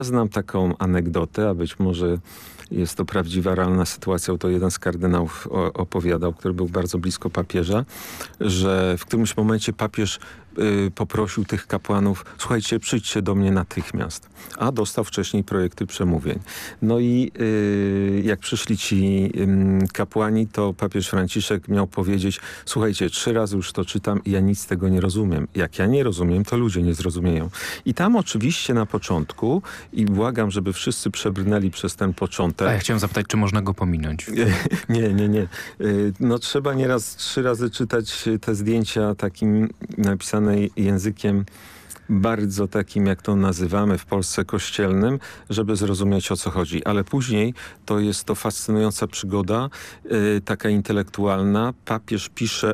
Znam taką anegdotę, a być może jest to prawdziwa, realna sytuacja. To jeden z kardynałów opowiadał, który był bardzo blisko papieża, że w którymś momencie papież poprosił tych kapłanów: słuchajcie, przyjdźcie do mnie natychmiast. A dostał wcześniej projekty przemówień. No i jak przyszli ci kapłani, to papież Franciszek miał powiedzieć: słuchajcie, 3 razy już to czytam i ja nic z tego nie rozumiem. Jak ja nie rozumiem, to ludzie nie zrozumieją. I tam oczywiście na początku, i błagam, żeby wszyscy przebrnęli przez ten początek. A ja chciałem zapytać, czy można go pominąć? Nie. No trzeba nieraz 3 razy czytać te zdjęcia takim napisane językiem bardzo takim, jak to nazywamy w Polsce, kościelnym, żeby zrozumieć, o co chodzi. Ale później to jest to fascynująca przygoda, taka intelektualna. Papież pisze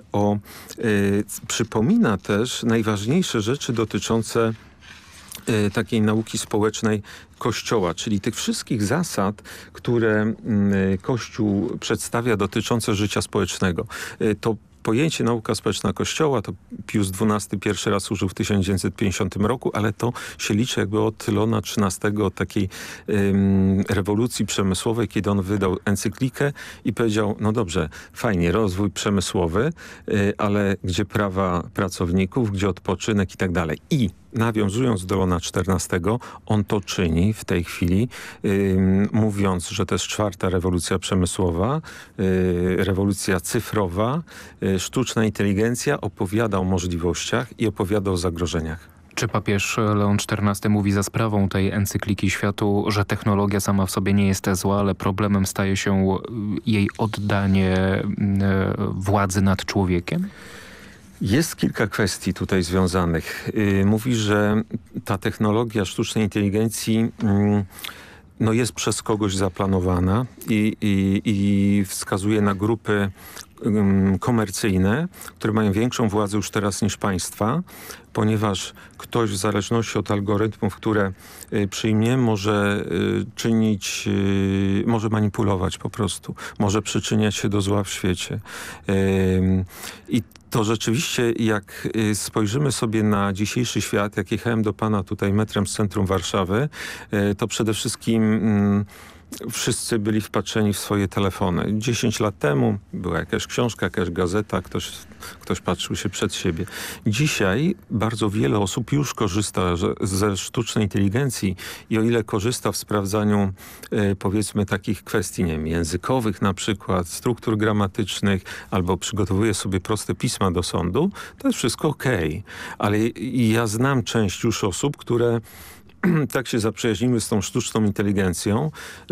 przypomina też najważniejsze rzeczy dotyczące takiej nauki społecznej Kościoła, czyli tych wszystkich zasad, które Kościół przedstawia dotyczące życia społecznego. To pojęcie nauka społeczna Kościoła to Pius XII pierwszy raz użył w 1950 roku, ale to się liczy jakby od Leona XIII, od takiej rewolucji przemysłowej, kiedy on wydał encyklikę i powiedział: no dobrze, fajnie, rozwój przemysłowy, ale gdzie prawa pracowników, gdzie odpoczynek i tak dalej. I nawiązując do Leona XIV, on to czyni w tej chwili, mówiąc, że to jest 4. rewolucja przemysłowa, rewolucja cyfrowa, sztuczna inteligencja, opowiada o możliwościach i opowiada o zagrożeniach. Czy papież Leon XIV mówi za sprawą tej encykliki światu, że technologia sama w sobie nie jest zła, ale problemem staje się jej oddanie władzy nad człowiekiem? Jest kilka kwestii tutaj związanych. Mówi, że ta technologia sztucznej inteligencji jest przez kogoś zaplanowana i wskazuje na grupy komercyjne, które mają większą władzę już teraz niż państwa, ponieważ ktoś w zależności od algorytmów, które przyjmie, może czynić, może manipulować po prostu, może przyczyniać się do zła w świecie. I to rzeczywiście, jak spojrzymy sobie na dzisiejszy świat, jak jechałem do pana tutaj metrem z centrum Warszawy, to przede wszystkim wszyscy byli wpatrzeni w swoje telefony. 10 lat temu była jakaś książka, jakaś gazeta, ktoś patrzył się przed siebie. Dzisiaj bardzo wiele osób już korzysta ze sztucznej inteligencji i o ile korzysta w sprawdzaniu powiedzmy takich kwestii, nie wiem, językowych na przykład, struktur gramatycznych, albo przygotowuje sobie proste pisma do sądu, to jest wszystko okej. Ale ja znam część już osób, które tak się zaprzyjaźniły z tą sztuczną inteligencją,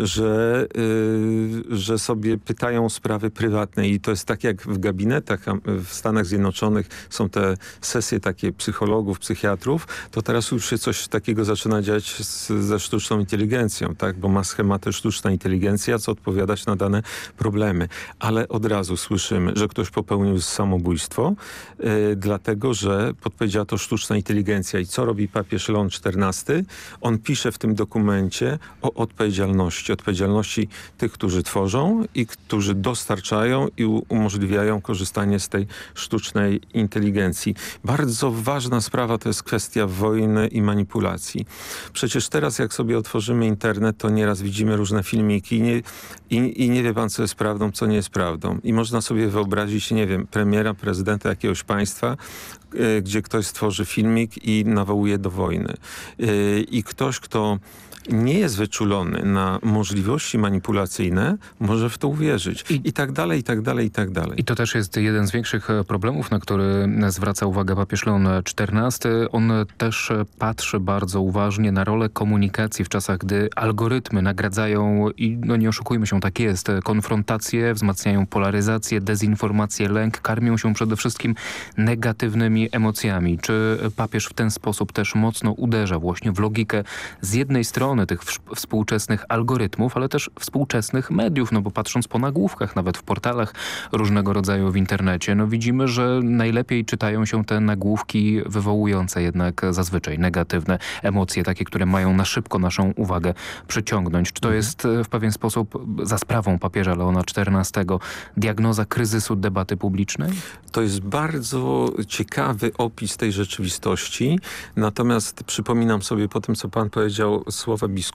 że sobie pytają o sprawy prywatne i to jest tak jak w gabinetach w Stanach Zjednoczonych są te sesje takie psychologów, psychiatrów, to teraz już się coś takiego zaczyna dziać ze sztuczną inteligencją, tak? Bo ma schematy sztuczna inteligencja, co odpowiadać na dane problemy. Ale od razu słyszymy, że ktoś popełnił samobójstwo, dlatego, że podpowiedziała to sztuczna inteligencja. I co robi papież Leon XIV? On pisze w tym dokumencie o odpowiedzialności tych, którzy tworzą i którzy dostarczają i umożliwiają korzystanie z tej sztucznej inteligencji. Bardzo ważna sprawa to jest kwestia wojny i manipulacji. Przecież teraz jak sobie otworzymy internet, to nieraz widzimy różne filmiki i nie wie pan, co jest prawdą, co nie jest prawdą. I można sobie wyobrazić, nie wiem, premiera, prezydenta jakiegoś państwa, gdzie ktoś stworzy filmik i nawołuje do wojny. I ktoś, kto nie jest wyczulony na możliwości manipulacyjne, może w to uwierzyć. I tak dalej, i tak dalej, i tak dalej. I to też jest jeden z większych problemów, na który zwraca uwagę papież Leon XIV. On też patrzy bardzo uważnie na rolę komunikacji w czasach, gdy algorytmy nagradzają, i nie oszukujmy się, tak jest, konfrontacje, wzmacniają polaryzację, dezinformację, lęk, karmią się przede wszystkim negatywnymi emocjami. Czy papież w ten sposób też mocno uderza właśnie w logikę z jednej strony tych współczesnych algorytmów, ale też współczesnych mediów, bo patrząc po nagłówkach, nawet w portalach różnego rodzaju w internecie, widzimy, że najlepiej czytają się te nagłówki wywołujące jednak zazwyczaj negatywne emocje, takie, które mają na szybko naszą uwagę przyciągnąć. Czy to jest w pewien sposób za sprawą papieża Leona XIV diagnoza kryzysu debaty publicznej? To jest bardzo ciekawy opis tej rzeczywistości, natomiast przypominam sobie po tym, co pan powiedział, słowa państwa